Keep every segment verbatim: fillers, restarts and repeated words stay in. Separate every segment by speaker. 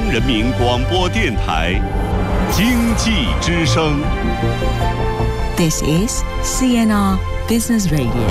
Speaker 1: 人民广播电台经济之声。
Speaker 2: This is C N R Business Radio。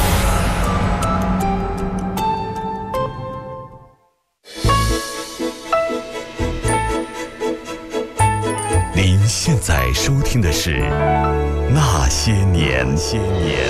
Speaker 1: 您现在收听的是《那些年》。些年。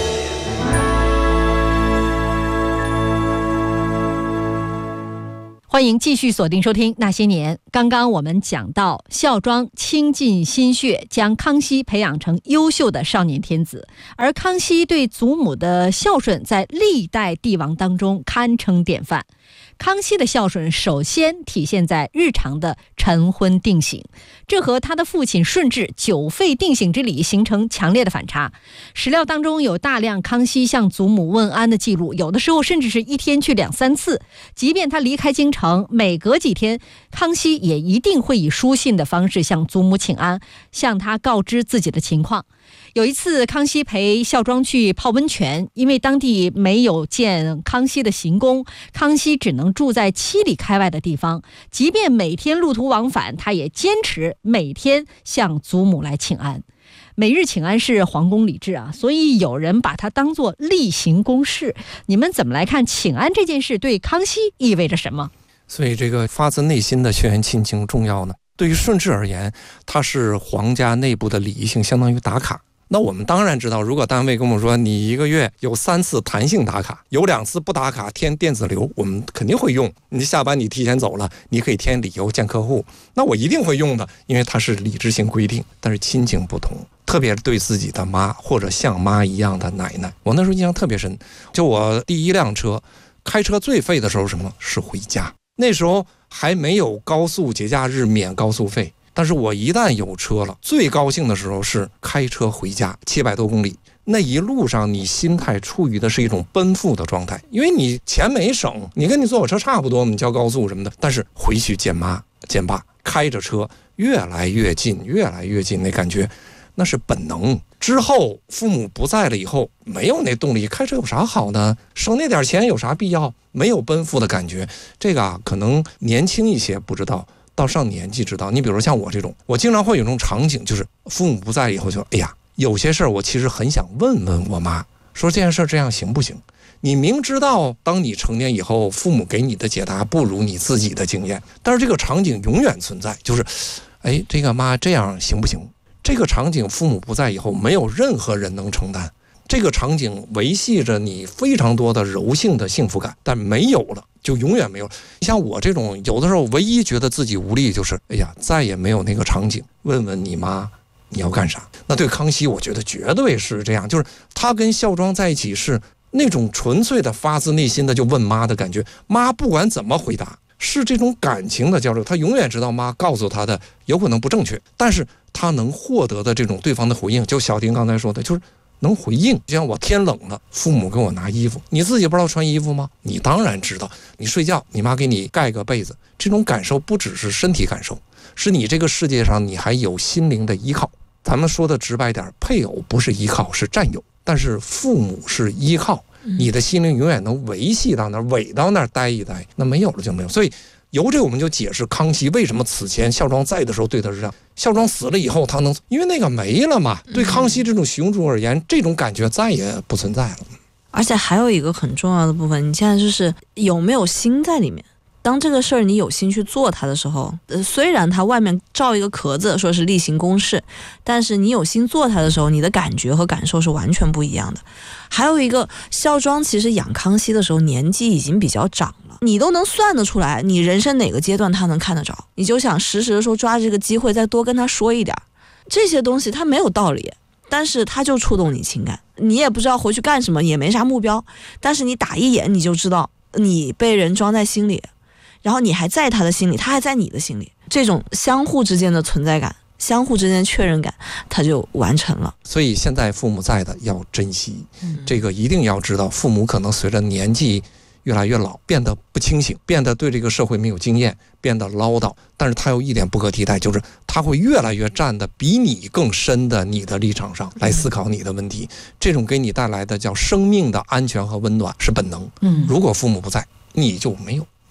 Speaker 3: 欢迎继续锁定收听《那些年》。刚刚我们讲到，孝庄倾尽心血将康熙培养成优秀的少年天子，而康熙对祖母的孝顺在历代帝王当中堪称典范。康熙的孝顺首先体现在日常的晨昏定省，这和他的父亲顺治九废定省之礼形成强烈的反差。史料当中有大量康熙向祖母问安的记录，有的时候甚至是一天去两三次。即便他离开京城，每隔几天康熙也一定会以书信的方式向祖母请安，向他告知自己的情况。有一次康熙陪孝庄去泡温泉，因为当地没有建康熙的行宫，康熙只能住在七里开外的地方，即便每天路途往返，他也坚持每天向祖母来请安。每日请安是皇宫礼制啊，所以有人把它当作例行公事。你们怎么来看请安这件事对康熙意味着什么？
Speaker 4: 所以这个发自内心的血缘亲情重要呢？对于顺治而言，它是皇家内部的礼仪性，相当于打卡。那我们当然知道，如果单位跟我们说你一个月有三次弹性打卡，有两次不打卡填电子流，我们肯定会用。你下班你提前走了，你可以填理由见客户，那我一定会用的，因为它是理智性规定。但是亲情不同，特别对自己的妈或者像妈一样的奶奶，我那时候印象特别深。就我第一辆车开车最费的时候是什么？是回家。那时候还没有高速节假日免高速费，但是我一旦有车了，最高兴的时候是开车回家，七百多公里，那一路上你心态处于的是一种奔赴的状态，因为你钱没省，你跟你坐火车差不多，你交高速什么的，但是回去见妈见爸，开着车越来越近，越来越近，那感觉那是本能。之后父母不在了以后，没有那动力，开车有啥好呢？省那点钱有啥必要？没有奔赴的感觉。这个啊，可能年轻一些不知道，到上年纪知道。你比如说像我这种，我经常会有这种场景，就是父母不在以后就，哎呀，有些事儿我其实很想问问我妈，说这件事这样行不行？你明知道当你成年以后，父母给你的解答不如你自己的经验，但是这个场景永远存在，就是哎，这个妈这样行不行？这个场景父母不在以后，没有任何人能承担。这个场景维系着你非常多的柔性的幸福感，但没有了就永远没有。像我这种有的时候唯一觉得自己无力，就是哎呀，再也没有那个场景。问问你妈你要干啥？那对康熙我觉得绝对是这样，就是他跟孝庄在一起是那种纯粹的发自内心的就问妈的感觉，妈不管怎么回答是这种感情的交流，他永远知道妈告诉他的有可能不正确，但是他能获得的这种对方的回应，就小丁刚才说的，就是能回应。就像我天冷了，父母给我拿衣服，你自己不知道穿衣服吗？你当然知道。你睡觉，你妈给你盖个被子，这种感受不只是身体感受，是你这个世界上你还有心灵的依靠。咱们说的直白点，配偶不是依靠，是占有，但是父母是依靠，你的心灵永远能维系到那儿，委到那儿待一待，那没有了就没有。所以由这我们就解释康熙为什么此前孝庄在的时候对他是这样，孝庄死了以后他能，因为那个没了嘛。对康熙这种雄主而言，这种感觉再也不存在了。
Speaker 5: 而且还有一个很重要的部分，你现在就是有没有心在里面。当这个事儿你有心去做它的时候，呃，虽然它外面罩一个壳子说是例行公事，但是你有心做它的时候，你的感觉和感受是完全不一样的。还有一个，孝庄其实养康熙的时候年纪已经比较长了，你都能算得出来，你人生哪个阶段他能看得着，你就想时时的说抓这个机会再多跟他说一点。这些东西他没有道理，但是他就触动你情感，你也不知道回去干什么，也没啥目标，但是你打一眼你就知道你被人装在心里，然后你还在他的心里，他还在你的心里，这种相互之间的存在感，相互之间的确认感，它就完成了。
Speaker 4: 所以现在父母在的要珍惜，嗯、这个一定要知道，父母可能随着年纪越来越老，变得不清醒，变得对这个社会没有经验，变得唠叨，但是他有一点不可替代，就是他会越来越站得比你更深的你的立场上来思考你的问题，这种给你带来的叫生命的安全和温暖是本能。嗯，如果父母不在，你就没有。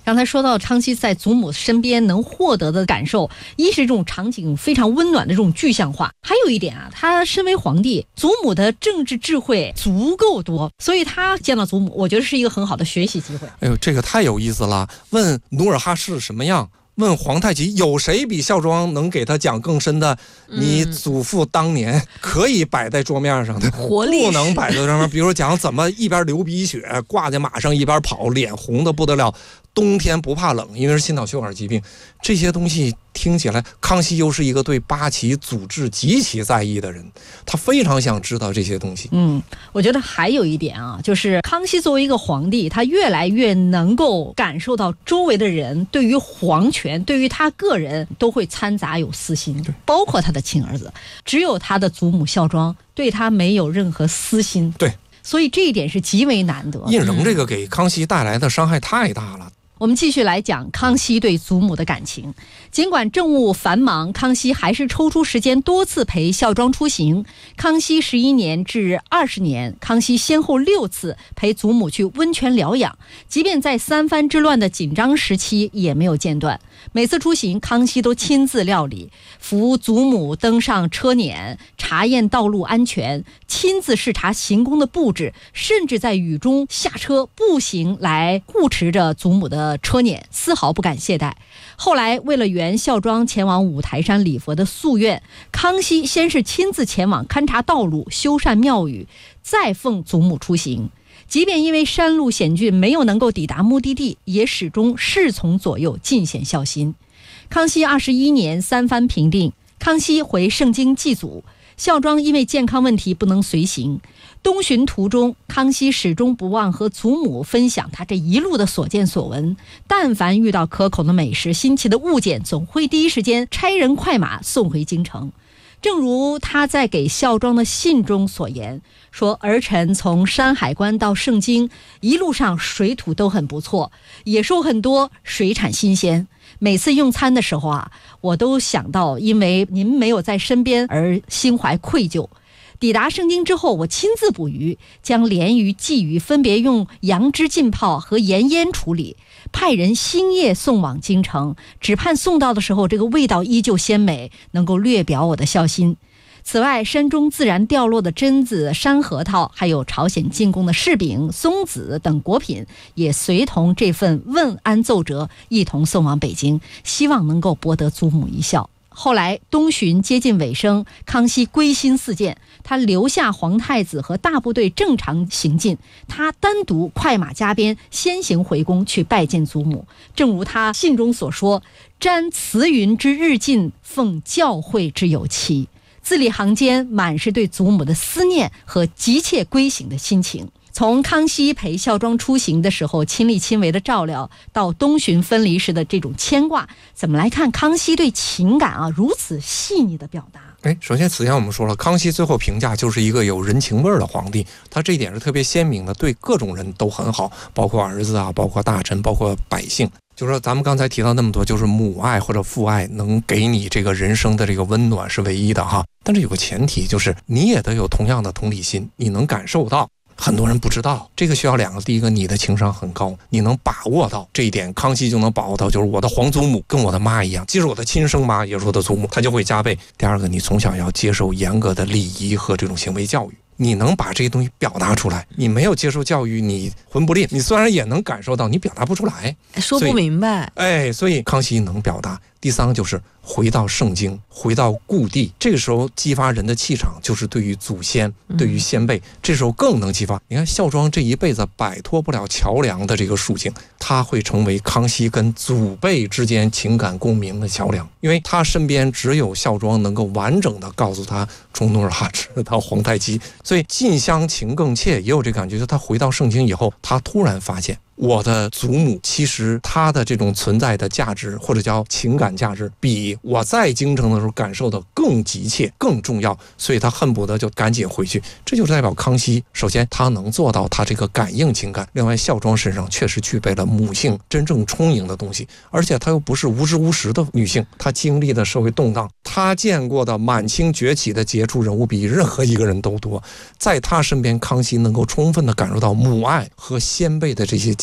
Speaker 3: 刚才说到康熙在祖母身边能获得的感受，一是这种场景非常温暖的这种具象化，还有一点啊，他身为皇帝，祖母的政治智慧足够多，所以他见到祖母，我觉得是一个很好的学习机会。
Speaker 4: 哎呦，这个太有意思了！问努尔哈赤什么样？问皇太极，有谁比孝庄能给他讲更深的？你祖父当年可以摆在桌面上的，
Speaker 5: 活力
Speaker 4: 不能摆在桌面。比如讲怎么一边流鼻血，挂在马上一边跑，脸红的不得了，冬天不怕冷，因为是心脑血管疾病。这些东西听起来，康熙又是一个对八旗祖制极其在意的人，他非常想知道这些东西。
Speaker 3: 嗯，我觉得还有一点啊，就是康熙作为一个皇帝，他越来越能够感受到周围的人对于皇权，对于他个人都会掺杂有私心，包括他的亲儿子，只有他的祖母孝庄对他没有任何私心。
Speaker 4: 对，
Speaker 3: 所以这一点是极为难得。
Speaker 4: 胤禛这个给康熙带来的伤害太大了。
Speaker 3: 我们继续来讲康熙对祖母的感情。尽管政务繁忙，康熙还是抽出时间多次陪孝庄出行。康熙十一年至二十年，康熙先后六次陪祖母去温泉疗养，即便在三藩之乱的紧张时期也没有间断。每次出行，康熙都亲自料理，扶祖母登上车辇，查验道路安全，亲自视察行宫的布置，甚至在雨中下车步行来护持着祖母的车辇，丝毫不敢懈怠。后来为了圆孝庄前往五台山礼佛的夙愿，康熙先是亲自前往勘察道路，修缮庙宇，再奉祖母出行。即便因为山路险峻没有能够抵达目的地，也始终侍从左右，尽显孝心。康熙二十一年三藩平定，康熙回盛京祭祖，孝庄因为健康问题不能随行。东巡途中，康熙始终不忘和祖母分享他这一路的所见所闻，但凡遇到可口的美食、新奇的物件，总会第一时间差人快马送回京城。正如他在给孝庄的信中所言，说儿臣从山海关到盛京，一路上水土都很不错，野兽很多，水产新鲜。每次用餐的时候啊，我都想到因为您没有在身边而心怀愧疚。抵达盛京之后，我亲自捕鱼，将鲢鱼、鲫鱼分别用杨枝浸泡和盐腌处理，派人星夜送往京城，只盼送到的时候这个味道依旧鲜美，能够略表我的孝心。此外，山中自然掉落的榛子、山核桃，还有朝鲜进贡的柿饼、松子等果品，也随同这份问安奏折一同送往北京，希望能够博得祖母一笑。后来东巡接近尾声，康熙归心似箭，他留下皇太子和大部队正常行进，他单独快马加鞭先行回宫去拜见祖母。正如他信中所说，瞻慈云之日进，奉教诲之有期。字里行间满是对祖母的思念和急切归省的心情。从康熙陪孝庄出行的时候亲力亲为的照料，到东巡分离时的这种牵挂，怎么来看康熙对情感啊如此细腻的表达？
Speaker 4: 哎，首先此前我们说了，康熙最后评价就是一个有人情味儿的皇帝，他这一点是特别鲜明的，对各种人都很好，包括儿子啊，包括大臣，包括百姓。就是说咱们刚才提到那么多，就是母爱或者父爱能给你这个人生的这个温暖是唯一的哈，但是有个前提，就是你也得有同样的同理心，你能感受到。很多人不知道，这个需要两个，第一个你的情商很高，你能把握到这一点，康熙就能把握到，就是我的皇祖母跟我的妈一样，即使我的亲生妈也是我的祖母，她就会加倍。第二个，你从小要接受严格的礼仪和这种行为教育，你能把这些东西表达出来，你没有接受教育，你混不吝，你虽然也能感受到，你表达不出来，
Speaker 5: 说不明白。
Speaker 4: 哎，所以康熙能表达。第三个就是回到圣经，回到故地，这个时候激发人的气场，就是对于祖先，对于先辈，这时候更能激发。你看孝庄这一辈子摆脱不了桥梁的这个属性，他会成为康熙跟祖辈之间情感共鸣的桥梁，因为他身边只有孝庄能够完整的告诉他从努尔哈赤到皇太极，所以近乡情更怯，也有这感觉。就他回到圣经以后，他突然发现我的祖母其实她的这种存在的价值，或者叫情感价值，比我在京城的时候感受的更急切更重要，所以他恨不得就赶紧回去。这就是代表康熙首先他能做到他这个感应情感，另外孝庄身上确实具备了母性真正充盈的东西，而且她又不是无知无识的女性，她经历的社会动荡，她见过的满清崛起的杰出人物比任何一个人都多，在她身边康熙能够充分的感受到母爱和先辈的这些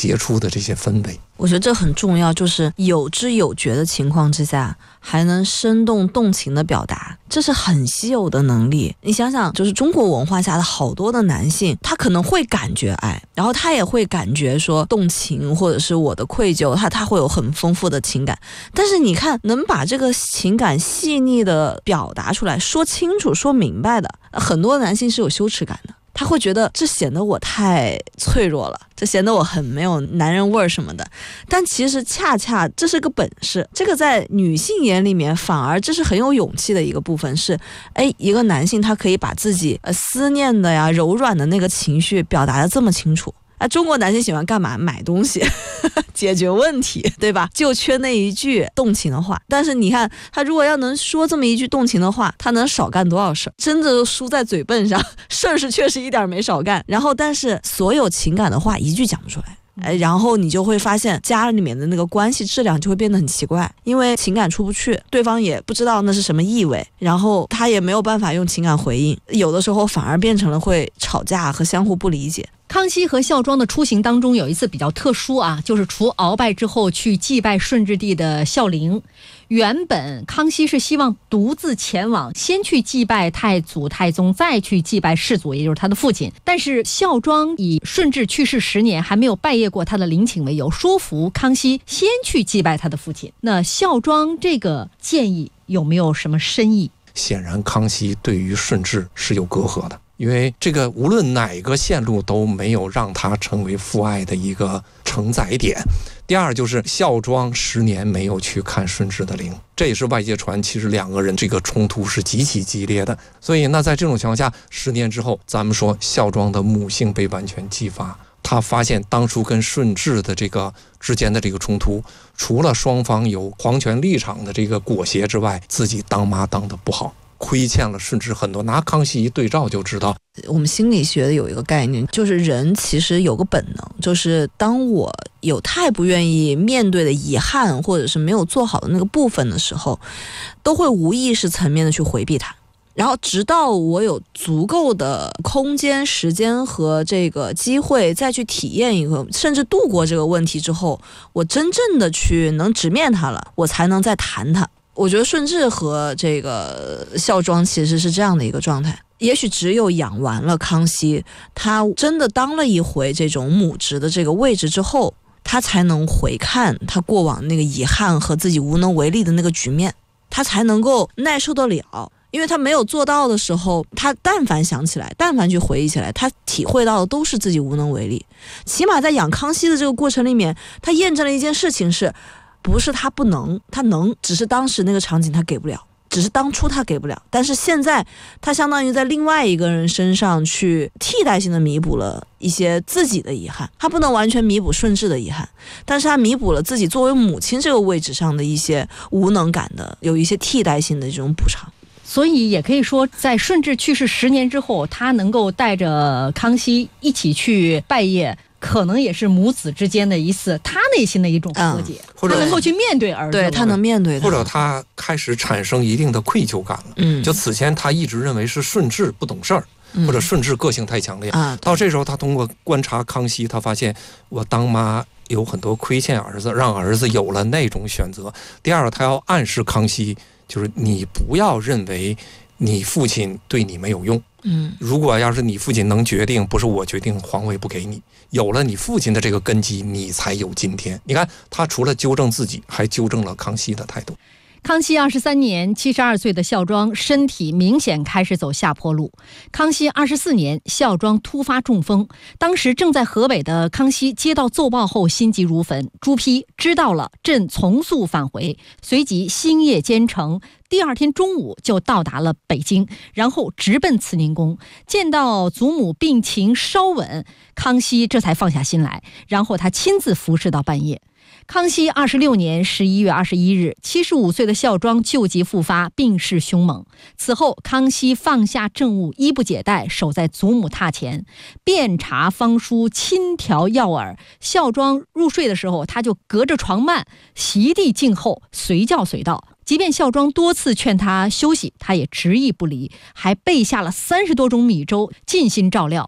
Speaker 4: 杰出的这些氛围。
Speaker 5: 我觉得这很重要，就是有知有觉的情况之下，还能生动动情的表达，这是很稀有的能力。你想想，就是中国文化下的好多的男性，他可能会感觉爱，然后他也会感觉说动情，或者是我的愧疚，他他会有很丰富的情感。但是你看，能把这个情感细腻的表达出来，说清楚、说明白的，很多男性是有羞耻感的。他会觉得这显得我太脆弱了，这显得我很没有男人味儿什么的。但其实恰恰这是个本事，这个在女性眼里面反而这是很有勇气的一个部分，是哎，一个男性他可以把自己呃思念的呀、柔软的那个情绪表达得这么清楚。啊，中国男性喜欢干嘛？买东西解决问题，对吧？就缺那一句动情的话。但是你看他如果要能说这么一句动情的话，他能少干多少事儿？真的输在嘴笨上，事儿是确实一点没少干，然后但是所有情感的话一句讲不出来。哎，然后你就会发现家里面的那个关系质量就会变得很奇怪，因为情感出不去，对方也不知道那是什么意味，然后他也没有办法用情感回应，有的时候反而变成了会吵架和相互不理解。
Speaker 3: 康熙和孝庄的出行当中有一次比较特殊啊，就是除鳌拜之后去祭拜顺治帝的孝陵。原本康熙是希望独自前往，先去祭拜太祖太宗，再去祭拜世祖，也就是他的父亲。但是孝庄以顺治去世十年还没有拜谒过他的陵寝为由，说服康熙先去祭拜他的父亲。那孝庄这个建议有没有什么深意？
Speaker 4: 显然康熙对于顺治是有隔阂的，因为这个无论哪个线路都没有让他成为父爱的一个承载点。第二就是孝庄十年没有去看顺治的陵，这也是外界传其实两个人这个冲突是极其激烈的。所以那在这种情况下，十年之后咱们说孝庄的母性被完全激发，他发现当初跟顺治的这个之间的这个冲突，除了双方有皇权立场的这个裹挟之外，自己当妈当得不好，亏欠了顺治很多。拿康熙一对照就知道。
Speaker 5: 我们心理学的有一个概念，就是人其实有个本能，就是当我有太不愿意面对的遗憾，或者是没有做好的那个部分的时候，都会无意识层面的去回避它。然后直到我有足够的空间、时间和这个机会再去体验一个，甚至度过这个问题之后，我真正的去能直面它了，我才能再谈它。我觉得顺治和这个孝庄其实是这样的一个状态，也许只有养完了康熙，他真的当了一回这种母职的这个位置之后，他才能回看他过往那个遗憾和自己无能为力的那个局面，他才能够耐受得了。因为他没有做到的时候，他但凡想起来，但凡去回忆起来，他体会到的都是自己无能为力。起码在养康熙的这个过程里面，他验证了一件事情，是不是他不能，他能，只是当时那个场景他给不了，只是当初他给不了，但是现在他相当于在另外一个人身上去替代性的弥补了一些自己的遗憾。他不能完全弥补顺治的遗憾，但是他弥补了自己作为母亲这个位置上的一些无能感的，有一些替代性的这种补偿。
Speaker 3: 所以也可以说，在顺治去世十年之后，他能够带着康熙一起去拜谒，可能也是母子之间的一次他内心的一种和解，嗯、或者他能够去面对儿子，
Speaker 5: 对他能面对他，
Speaker 4: 或者他开始产生一定的愧疚感了。嗯，就此前他一直认为是顺治不懂事儿，嗯、或者顺治个性太强烈，啊、到这时候他通过观察康熙，他发现我当妈有很多亏欠儿子，让儿子有了那种选择。第二个，他要暗示康熙，就是你不要认为你父亲对你没有用。嗯，如果要是你父亲能决定，不是我决定，皇位不给你。有了你父亲的这个根基，你才有今天。你看，他除了纠正自己，还纠正了康熙的态度。
Speaker 3: 康熙二十三年，七十二岁的孝庄身体明显开始走下坡路。康熙二十四年，孝庄突发中风，当时正在河北的康熙接到奏报后心急如焚，朱批知道了，朕从速返回，随即星夜兼程。第二天中午就到达了北京，然后直奔慈宁宫，见到祖母病情稍稳，康熙这才放下心来，然后他亲自服侍到半夜。康熙二十六年十一月二十一日，七十五岁的孝庄旧疾复发，病势凶猛。此后，康熙放下政务，衣不解带，守在祖母榻前，遍查方书，亲调药饵。孝庄入睡的时候，他就隔着床幔，席地静候，随叫随到。即便孝庄多次劝他休息，他也执意不离，还备下了三十多种米粥，尽心照料。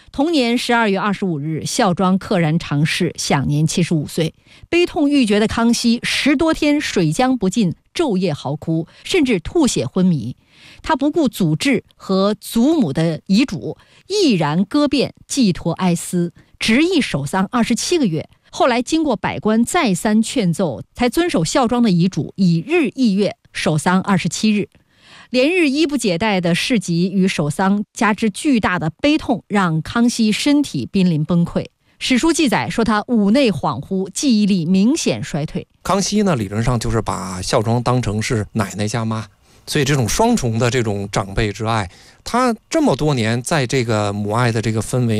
Speaker 3: 同年十二月二十五日，孝庄溘然长逝，享年七十五岁。悲痛欲绝的康熙十多天水浆不进，昼夜嚎哭，甚至吐血昏迷。他不顾祖制和祖母的遗嘱，毅然割遍，寄托哀思，执意守丧二十七个月。后来经过百官再三劝奏，才遵守孝庄的遗嘱，以日翌月守丧二十七日。连日衣不解带的市集与守丧，加之巨大的悲痛，让康熙身体濒临崩溃。史书记载说他五内恍惚，记忆力明显衰退。
Speaker 4: 康熙呢，理论上就是把孝庄当成是奶奶加妈，所以这种双重的这种长辈之爱，他这么多年在这个母爱的这个氛围